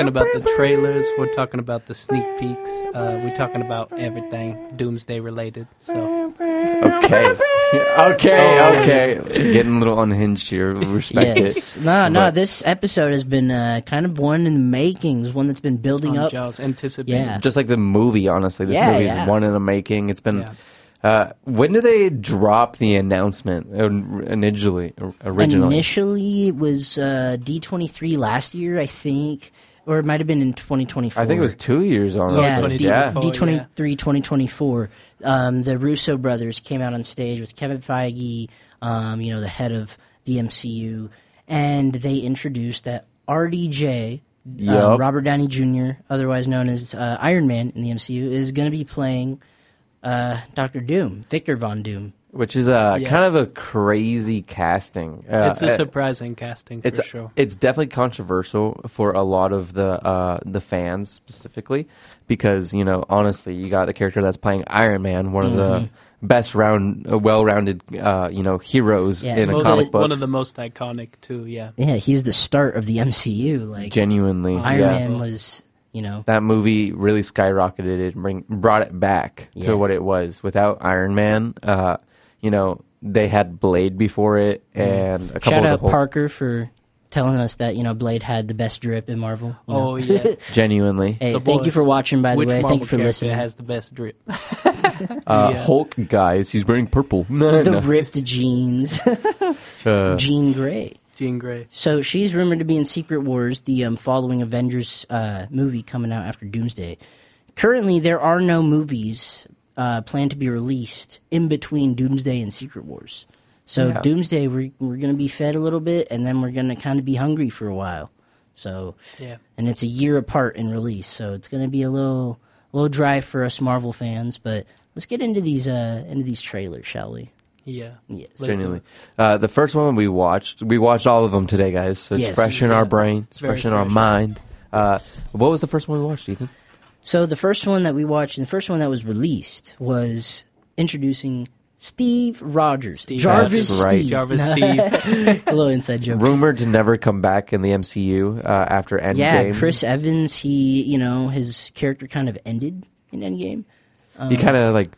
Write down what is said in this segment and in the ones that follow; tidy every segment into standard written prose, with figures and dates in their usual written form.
talking about the trailers. We're talking about the sneak peeks. We're talking about everything Doomsday related. So Okay. Getting a little unhinged here. Respect Yes. it. No. This episode has been kind of one in the makings, one that's been building up. Jaws anticipated. Yeah. Just like the movie, honestly. This movie is one in the making. It's been... when did they drop the announcement originally? Initially, it was D23 last year, I think. Or it might have been in 2024. I think it was 2 years on. Yeah, D23, D23 2024. The Russo brothers came out on stage with Kevin Feige, the head of the MCU, and they introduced that RDJ, Robert Downey Jr., otherwise known as Iron Man in the MCU, is going to be playing Dr. Doom, Victor Von Doom. Which is kind of a crazy casting. It's a surprising casting for sure. It's definitely controversial for a lot of the fans specifically because, honestly, you got the character that's playing Iron Man, one of the best well-rounded, heroes in a comic book. One of the most iconic too, yeah. Yeah, he was the start of the MCU. Like genuinely. Iron Man was... that movie really skyrocketed it, brought it back to what it was. Without Iron Man, they had Blade before it, and a couple Shout of out Parker for telling us that Blade had the best drip in Marvel. Oh yeah, genuinely. Hey, thank you for watching. By the way, thank you for listening. Has the best drip. Hulk, guys, he's wearing purple. Ripped jeans. Jean Grey. Jean Grey. So she's rumored to be in Secret Wars, the following Avengers movie coming out after Doomsday. Currently, there are no movies planned to be released in between Doomsday and Secret Wars. So Doomsday, we're going to be fed a little bit, and then we're going to kind of be hungry for a while. So and it's a year apart in release, so it's going to be a little dry for us Marvel fans. But let's get into these trailers, shall we? Yeah. Yes. Genuinely. The first one we watched all of them today, guys. So it's fresh in our brain. It's fresh in our mind. What was the first one we watched, Ethan? So the first one that we watched, and the first one that was released, was introducing Steve Rogers. Jarvis That's right. Steve. Jarvis Steve. A little inside joke. Rumored to never come back in the MCU after Endgame. Yeah, Chris Evans, his character kind of ended in Endgame. He kind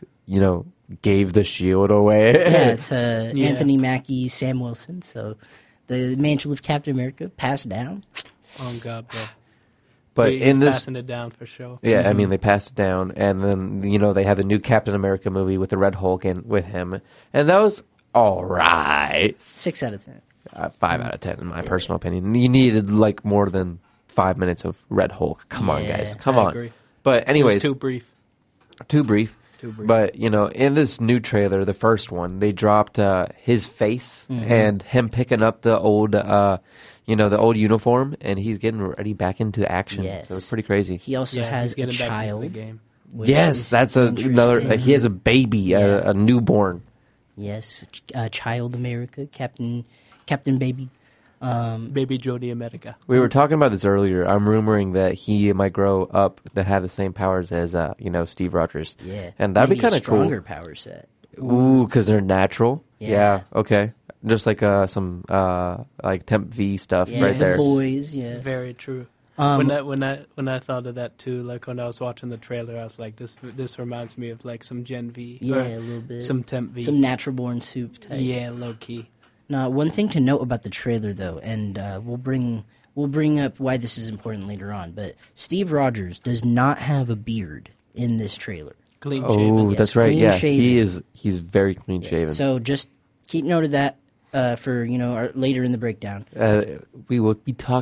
of, gave the shield away. Yeah, to Anthony Mackie, Sam Wilson. So the mantle of Captain America passed down. Oh, God, bro. But He's passing it down for sure. Yeah, I mean, they passed it down, and then, they had the new Captain America movie with the Red Hulk with him, and that was all right. 6 out of 10. 5 out of 10, in my personal opinion. You needed, more than 5 minutes of Red Hulk. Come on, guys. Come on. Agree. But anyways. It was too brief. Too brief. But, in this new trailer, the first one, they dropped his face and him picking up the old, the old uniform, and he's getting ready back into action. Yes. So it's pretty crazy. He also has a child. Yes, that's another. He has a baby, a newborn. Yes, Child America, Captain Baby. Baby Jodie America. We were talking about this earlier. I'm rumoring that he might grow up to have the same powers as, Steve Rogers. Yeah. And that'd be kind of cool. Stronger power set. Ooh, because they're natural? Yeah. Okay. Just like some Temp V stuff right there. Boys, Very true. When I thought of that too, when I was watching the trailer, I was like, this reminds me of some Gen V. Yeah, a little bit. Some Temp V. Some natural born soup type. Yeah, low key. Now, one thing to note about the trailer, though, and we'll bring up why this is important later on, but Steve Rogers does not have a beard in this trailer. Clean shaven. Oh, that's right. Yeah, shaven. he's very clean shaven. So just keep note of that for later in the breakdown. We will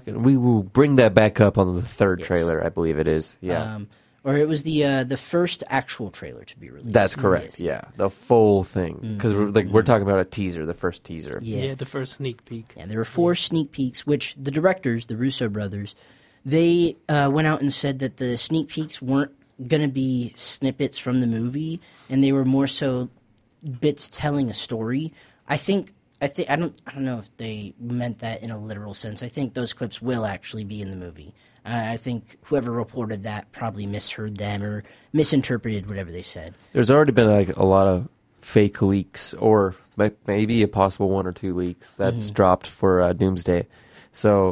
bring that back up on the third trailer, I believe it is. Yeah. Or it was the first actual trailer to be released. That's correct. Yes. Yeah, the full thing, because we're talking about a teaser, the first teaser. Yeah, the first sneak peek. Yeah, there were 4 sneak peeks, which the directors, the Russo brothers, they went out and said that the sneak peeks weren't going to be snippets from the movie, and they were more so bits telling a story. I don't know if they meant that in a literal sense. I think those clips will actually be in the movie. I think whoever reported that probably misheard them or misinterpreted whatever they said. There's already been a lot of fake leaks, or maybe a possible 1 or 2 leaks that's dropped for Doomsday. So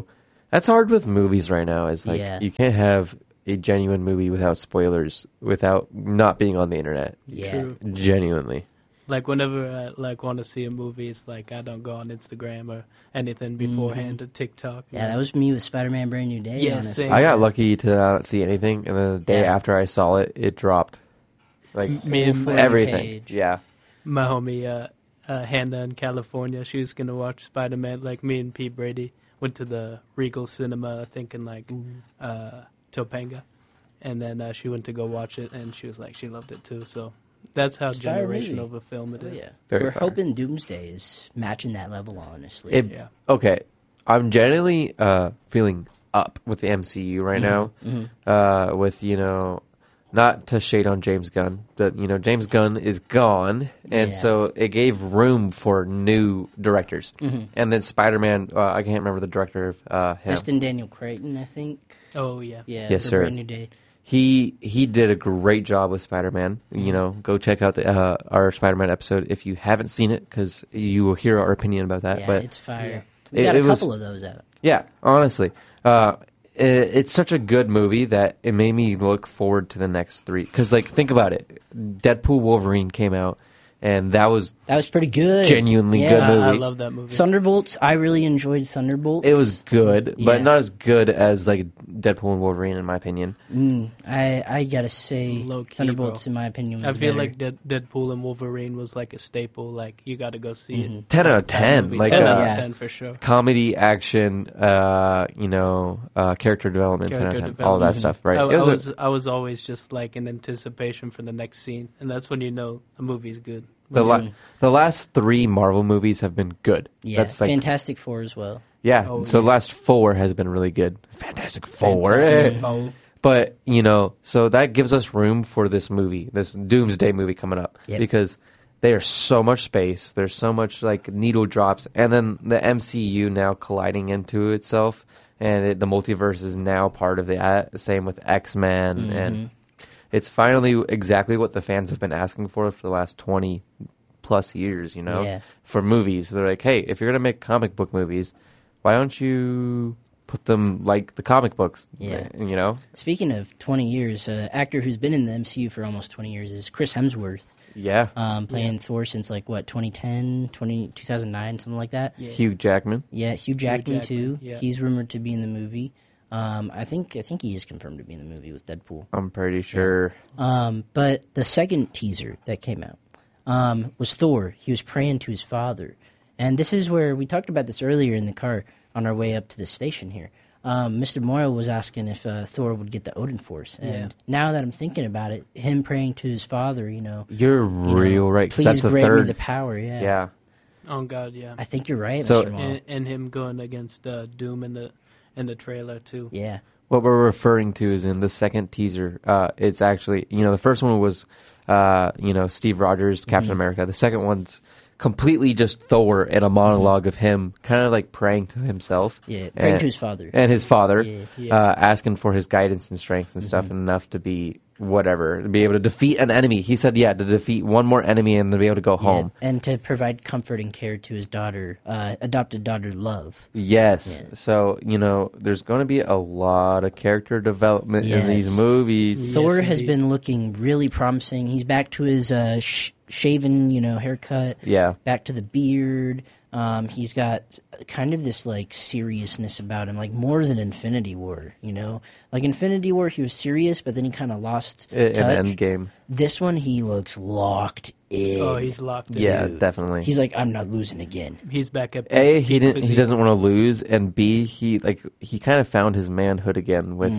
That's hard with movies right now. Is like Yeah. you can't have a genuine movie without spoilers, without not being on the internet. Yeah. True. Genuinely. Like whenever I want to see a movie, it's like I don't go on Instagram or anything beforehand or TikTok. Yeah, that was me with Spider-Man Brand New Day, Yeah, honestly. same. I got lucky to not see anything, and then the day Yeah. after I saw it, it dropped. Like Me and Full everything. page. Yeah. my homie Hannah in California, she was gonna watch Spider-Man. Like me and Pete Brady went to the Regal Cinema, I think in like Topanga, and then she went to go watch it, and she was like she loved it too. So that's how It's a fire movie. generational of a film it Oh, is. yeah. Very We're fire. hoping Doomsday is matching that level, honestly. Yeah. Okay. I'm generally feeling up with the MCU right now. With, not to shade on James Gunn, but, James Gunn is gone. And Yeah. so it gave room for new directors. And then Spider-Man, I can't remember the director of him. Justin Daniel Creighton, I think. Oh yeah. Yeah, Yes, for sir. Brand New Day. He did a great job with Spider-Man. Go check out our Spider-Man episode if you haven't seen it, because you will hear our opinion about that. Yeah, but it's fire. yeah. We got It a was- couple of those out. yeah, honestly, it's such a good movie that it made me look forward to the next three. Because, think about it. Deadpool Wolverine came out, and that was That was pretty good. genuinely Yeah. good I movie. love that movie. Thunderbolts, I really enjoyed Thunderbolts. It was good, Yeah. but not as good as Deadpool and Wolverine, in my opinion. I gotta say, Low-key, Thunderbolts, bro. in my opinion, I was feel better. like Deadpool and Wolverine was like a staple. Like you got to go see it. 10 out of That 10. movie, Like 10 out yeah. of 10 for sure. comedy, action, character development, 10 out of 10, all that stuff, right? I was always just like in anticipation for the next scene, and that's when you know a movie's good. The last three Marvel movies have been good. Yeah, That's Fantastic Four as well. yeah. Oh, So yeah. the last four has been really good. Fantastic Four. Fantastic Four. But, so that gives us room for this movie, this Doomsday movie coming up. Yep. Because there's so much space, there's so much, needle drops, and then the MCU now colliding into itself, and the multiverse is now part of that. Same with X-Men, and it's finally exactly what the fans have been asking for the last 20-plus years, Yeah. for movies. They're like, hey, if you're going to make comic book movies, why don't you put them like the comic books, Yeah. Speaking of 20 years, actor who's been in the MCU for almost 20 years is Chris Hemsworth, Yeah. playing Thor since 2010, 2009, something like that. Yeah. Hugh Jackman. Yeah, Hugh Jackman too. yeah. He's rumored to be in the movie. I think he is confirmed to be in the movie with Deadpool. I'm pretty sure. But the second teaser that came out was Thor. He was praying to his father. And this is where we talked about this earlier in the car on our way up to the station here. Mr. Moyle was asking if Thor would get the Odin Force. And now that I'm thinking about it, him praying to his father, You're real right. 'Cause please that's the grant third. me the power. Yeah. Yeah. Oh God, yeah. I think you're right, So- Mr. Moyle. And him going against Doom in the trailer too. Yeah. What we're referring to is in the second teaser. It's actually, the first one was, Steve Rogers, Captain America. The second one's completely just Thor and a monologue of him kind of praying to himself. Yeah, praying and, to his father. And his father, Yeah. asking for his guidance and strength and stuff, enough to be whatever, to be able to defeat an enemy. He said, to defeat one more enemy and to be able to go home. Yeah, and to provide comfort and care to his daughter, adopted daughter, Love. Yes. Yeah. So, there's going to be a lot of character development in these Yes. movies. Thor Yes, has indeed. been looking really promising. He's back to his shaven, haircut. Yeah. Back to the beard. He's got kind of this seriousness about him, more than Infinity War. Infinity War, he was serious, but then he kind of lost In touch. Endgame. This one, he looks locked in. Oh, he's locked in. Yeah, Dude. definitely. He's like, I'm not losing again. He's back at A, he peak didn't. He physique. doesn't want to lose, and B, he kind of found his manhood again with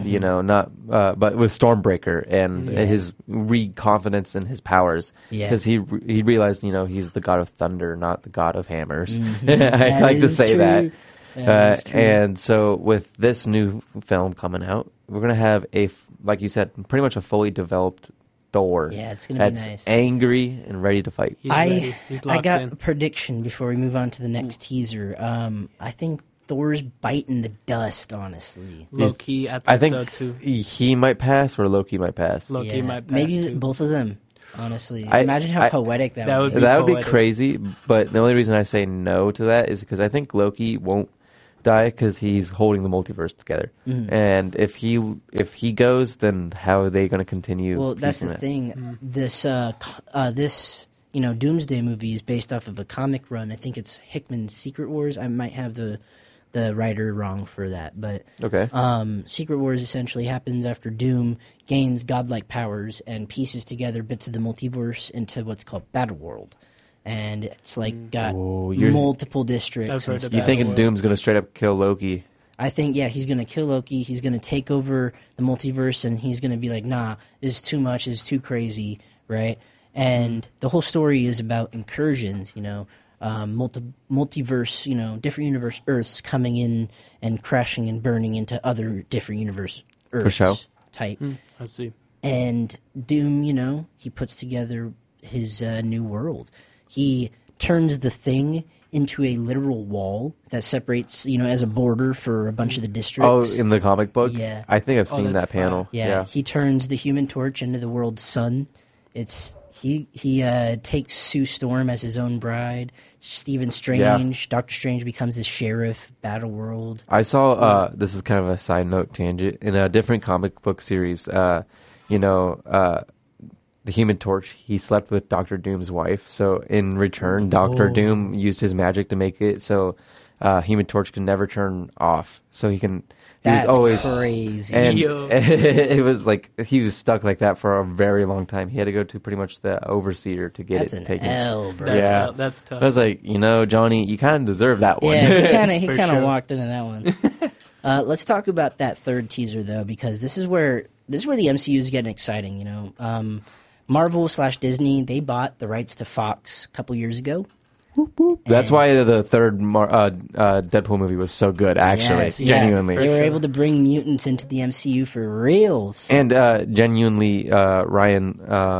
but with Stormbreaker and his confidence in his powers. Yeah. Because he realized he's the god of thunder, not the god of hammers. I That like to is say true. that. That is true. And so with this new film coming out, we're gonna have like you said, pretty much a fully developed Thor. Yeah, it's gonna be that's nice. angry and ready to fight. He's ready. He's I locked got in. a prediction before we move on to the next teaser. I think Thor's biting the dust, honestly. Low key, I think so too. he might pass or Loki might pass. Low key Yeah, might pass maybe too. both of them, honestly. I- Imagine how I- poetic that that would would be. That would be poetic. crazy, but the only reason I say no to that is because I think Loki won't die because he's holding the multiverse together. And if he goes, then how are they going to continue? Well, that's piecing the it? thing. This Doomsday movie is based off of a comic run. I think it's Hickman's Secret Wars. I might have the writer wrong for that, but Okay. Secret Wars essentially happens after Doom gains godlike powers and pieces together bits of the multiverse into what's called Battleworld, and it's like got you're- multiple districts. I've heard and of You stuff. thinking Battleworld. Doom's going to straight up kill Loki? I think, yeah, he's going to kill Loki. He's going to take over the multiverse, and he's going to be like, nah, this is too much. This is too crazy, right? And the whole story is about incursions, multiverse, different universe Earths coming in and crashing and burning into other different universe Earths sure. type. I see. And Doom, he puts together his new world. He turns the Thing into a literal wall that separates, as a border for a bunch of the Oh, districts. in the comic book? Yeah. I think I've seen that's that panel. Yeah, he turns the Human Torch into the world's sun. He takes Sue Storm as his own bride. Stephen Strange, Doctor Strange becomes his sheriff. Battleworld. I saw. This is kind of a side note tangent in a different comic book series. The Human Torch. He slept with Doctor Doom's wife. So in return, Doctor Doom used his magic to make it so Human Torch can never turn off. So he can. That's was always crazy. And Yo. it was like he was stuck like that for a very long time. He had to go to pretty much the overseer to get That's it an taken. L, bro. Yeah. That's tough. I was like, Johnny, you kind of deserve that one. Yeah, he For kind of sure. walked into that one. Let's talk about that third teaser though, because this is where the MCU is getting exciting. Marvel/Disney, they bought the rights to Fox a couple years ago. That's why the third Deadpool movie was so good, actually. Yes, yeah. Genuinely. They were sure. able to bring mutants into the MCU for reals. And genuinely, Ryan.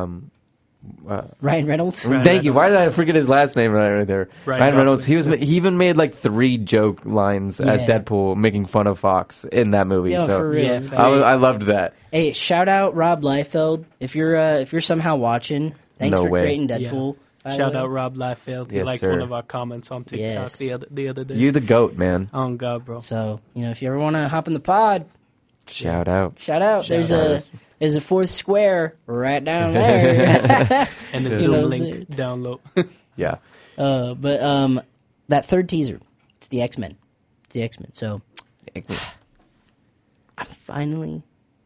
Ryan Reynolds. Ryan Thank you. Reynolds. Why did I forget his last name right there? Ryan Reynolds. Gosling. He even made like 3 joke lines as Yeah. Deadpool, making fun of Fox in that movie. Yo, so for real. Yeah, It's I great. I loved that. Hey, shout out Rob Liefeld. If you're somehow watching, thanks No for way. creating Deadpool. by the Shout way. out Rob Liefeld. He Yes, liked sir. one of our comments on TikTok Yes. the other day. You the goat, man. Oh God, bro. So if you ever want to hop in the pod, Shout out. shout out. Shout There's a fourth square right down there. And the You know Zoom what I'm link saying? down low. Yeah. But that third teaser, it's the X-Men. It's the X-Men. So I'm finally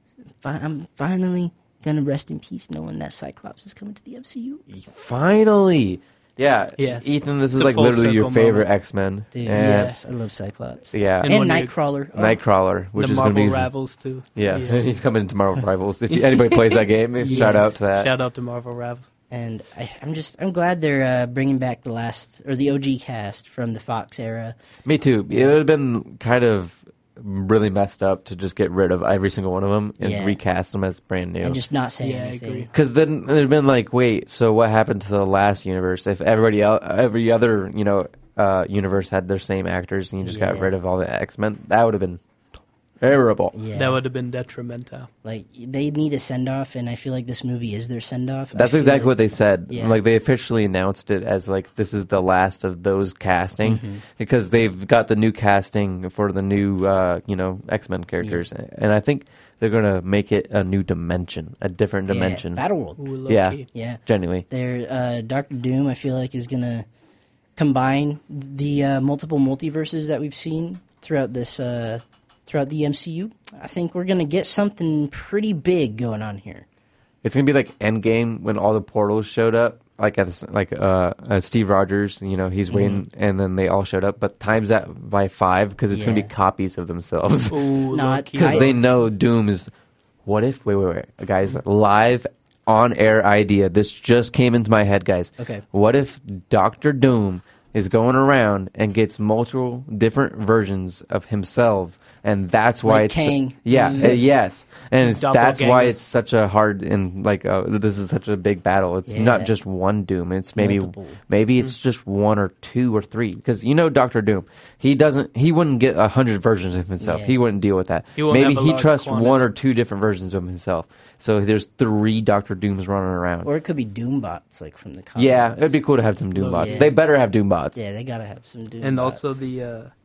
gonna rest in peace knowing that Cyclops is coming to the MCU. Finally. Yeah. Yes. Ethan, this It's is a like full literally your circle favorite moment. X-Men. Dude, And- yes, I love Cyclops. Yeah. And And when you- Nightcrawler. Oh, Nightcrawler, which the is going to Marvel be Rivals too. Yeah, Yes. he's coming into Marvel Rivals. If anybody plays that game, shout out to that. Shout out to Marvel Rivals. And I'm glad they're bringing back the OG cast from the Fox era. Me too. It would have been kind of really messed up to just get rid of every single one of them and Yeah. recast them as brand new. And just not say Yeah, I anything. agree. Because then it'd been like, wait, so what happened to the last universe? If every other universe had their same actors and you just got Yeah. rid of all the X-Men, that would have been terrible. Yeah. That would have been detrimental. Like, they need a send-off, and I feel like this movie is their send-off. That's exactly what they said. Yeah. Like they officially announced it as like this is the last of those casting because they've got the new casting for the new X-Men characters, and I think they're gonna make it a new dimension, a different dimension. Battleworld. Ooh, Yeah. low-key. Yeah. Genuinely. They're, Doctor Doom, I feel like, is going to combine the multiple multiverses that we've seen throughout throughout the MCU. I think we're going to get something pretty big going on here. It's gonna be like Endgame when all the portals showed up, like Steve Rogers. He's waiting, and then they all showed up, but times that by 5 because it's gonna be Yeah. copies of themselves. Ooh, Not low-key. Because I- they know Doom is. What if? Wait, guys! Live on air idea. This just came into my head, guys. Okay. What if Doctor Doom is going around and gets multiple different versions of himself, and that's why Like it's Kang. yes, and that's why Doppelgangers. it's such a hard and this is such a big battle. It's Yeah. not just one Doom. It's maybe Multiple. it's just 1 or 2 or 3 because Doctor Doom. He wouldn't get 100 versions of himself. Yeah. He wouldn't deal with that. He won't Maybe have a he large trusts quantity. 1 or 2 different versions of himself. So there's 3 Doctor Dooms running around. Or it could be Doombots, like from the comics. Yeah, it'd be cool to have some Doom bots. Yeah. They better have Doom bots. Yeah, they got to have some Doom And bots. also the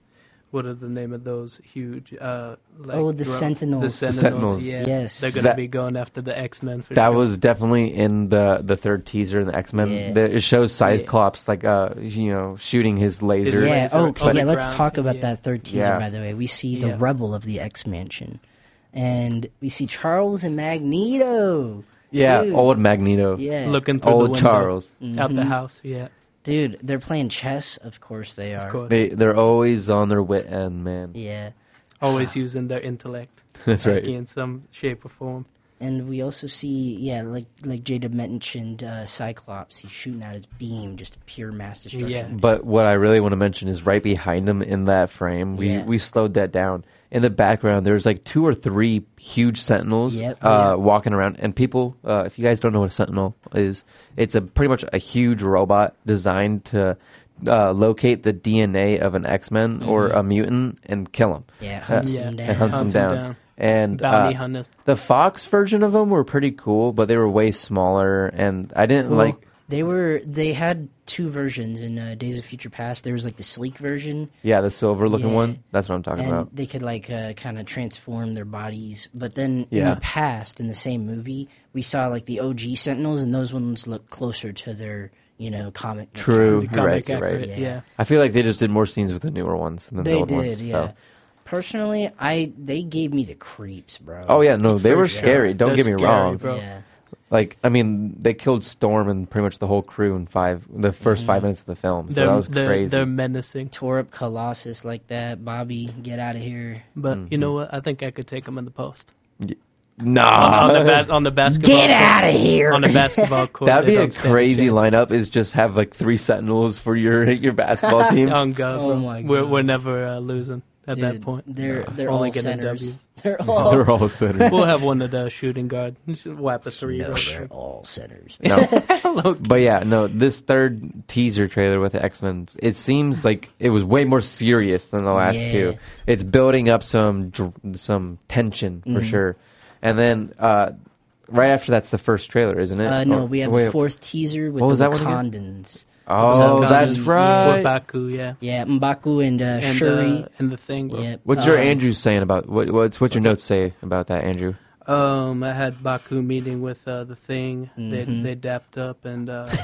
what are the name of those huge? The The Sentinels. Sentinels. Yeah, Yes. they're gonna be going after the X-Men for That sure. was definitely in the third teaser in the X-Men. Yeah. It shows Cyclops shooting his laser. Yeah. laser Okay. on Yeah. the Let's ground, talk about yeah. that third teaser. Yeah. By the way, we see the Yeah. rebel of the X Mansion, and we see Charles and Magneto. Yeah, Dude. old Magneto. Yeah. looking through the Old window Charles. out the house. Yeah, Dude, they're playing chess. Of course they are. of course. They're always on their wit end, man. Yeah. Always using their intellect. That's like, right. in some shape or form. And we also see, like Jada mentioned, Cyclops. He's shooting out his beam, just pure mass destruction. Yeah. But what I really want to mention is right behind him in that frame. Yeah. We slowed that down. In the background, there's like 2 or 3 huge sentinels Yep. Yeah. walking around. And people, if you guys don't know what a sentinel is, it's pretty much a huge robot designed to locate the DNA of an X-Men or a mutant and kill him. Yeah, hunts Yeah. them down. And hunts them down. And Bounty hunters. the Fox version of them were pretty cool, but they were way smaller, and I didn't like. They had 2 versions in Days of Future Past. There was like the sleek version, Yeah, the silver looking Yeah. one. That's what I'm talking and about. they could like kind of transform their bodies. But then in Yeah. the past, in the same movie, we saw like the OG Sentinels, and those ones look closer to their comic. True. The You're right, comic you're right. accurate, yeah. I feel like they just did more scenes with the newer ones than the They old did, ones. yeah. So. Personally, they gave me the creeps, bro. Oh yeah, no, they For were sure. scary. Don't They're get me scary, wrong. bro. Yeah. Like, I mean, they killed Storm and pretty much the whole crew in the first 5 minutes of the film. So that was crazy. They're menacing. Tore up Colossus like that. Bobby, get out of here. But Mm-hmm. you know what? I think I could take them in the post. Nah, On the basketball. Get court. out of here! On the basketball court. that'd they be a don't stand crazy chance. lineup. Is just have like 3 Sentinels for your basketball team. Oh God, Oh bro. my We're God. we're never losing at that Dude, point. They're Only all getting centers. W's. They're all. They're all centers. We'll have one of the shooting guard. Whap a 3. No, real they're quick. all centers. No. But yeah, no, this third teaser trailer with the X-Men, it seems like it was way more serious than the last Yeah. 2. It's building up some tension for sure. And then right after that's the first trailer, isn't it? No, Or- we have wait, the 4th teaser with what was the that one again? Wakandans. Oh, So, that's yeah. right. With Baku, yeah. Yeah, M'Baku and, And Shuri. and the thing, bro. Yeah. What's your Andrew saying about what's your notes say about that, Andrew? I had Baku meeting with the thing. They dapped up and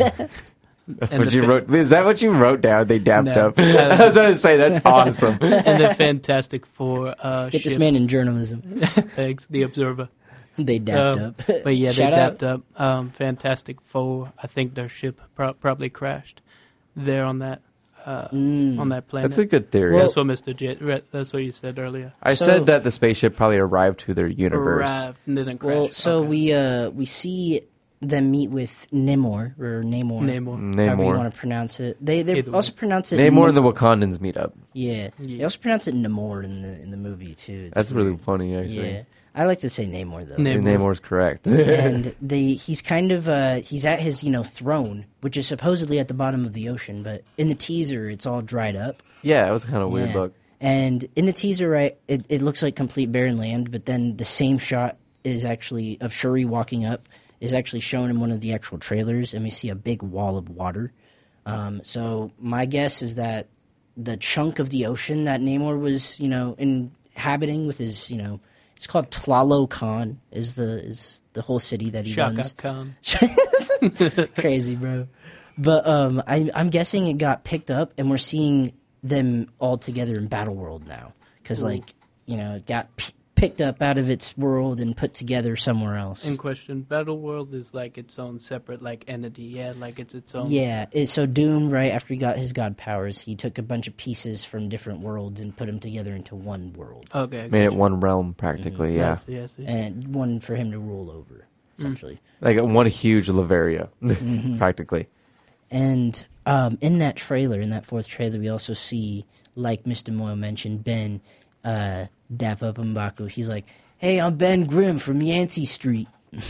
That's and what the you fa- wrote. Is that what you wrote down? They dapped No. up. I was going to say that's awesome. and the Fantastic Four. Get this ship- man in journalism. Thanks, the Observer. They dapped up. But yeah, Shout they out. dapped up. Fantastic Four. I think their ship probably crashed there on that on that planet. That's a good theory. That's what Mr. J. That's what you said earlier. I So- said that the spaceship probably arrived to their universe. Arrived and didn't crash. Well, so Okay. we see them meet with Namor or Namor. Namor. However you Namor. want to pronounce it. They Either also way. pronounce it Namor and the Wakandans meet up. Yeah. They also pronounce it Namor in the movie too. It's That's really weird. funny, actually. Yeah. I like to say Namor though. Namor. Namor's correct. And he's kind of he's at his throne, which is supposedly at the bottom of the ocean, but in the teaser it's all dried up. Yeah, it was kind of a weird Yeah. look. And in the teaser, right, it looks like complete barren land, but then the same shot is actually of Shuri walking up is actually shown in one of the actual trailers, and we see a big wall of water. So my guess is that the chunk of the ocean that Namor was, inhabiting with his, it's called Tlalo Khan is the whole city that he Shaka runs. Khan. Crazy, bro. But I'm guessing it got picked up, and we're seeing them all together in Battle World now, because it got picked up out of its world and put together somewhere else. In question, Battle World is like its own separate entity. Yeah, like it's its own. Yeah, so Doom, right after he got his god powers, he took a bunch of pieces from different worlds and put them together into one world, Okay. Made it one realm, practically, yeah. Yes. and one for him to rule over, essentially. Like one huge Latveria, practically. And in that trailer, in that fourth trailer, we also see, like Mr. Moyle mentioned, Ben dap up M'Baku. He's like, "Hey, I'm Ben Grimm from Yancey Street."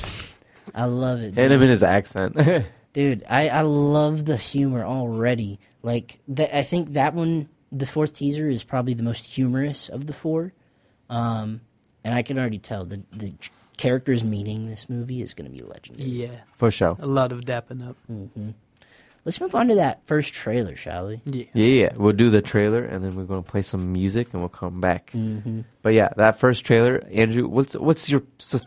I love it, Hit him in his accent. dude. I love the humor already. Like, I think that one, the fourth teaser, is probably the most humorous of the four. And I can already tell the characters meeting this movie is going to be legendary. Yeah, For sure. a lot of dapping up. Let's move on to that first trailer, shall we? Yeah. We'll do the trailer, and then we're going to play some music, and we'll come back. But yeah, that first trailer, Andrew, what's your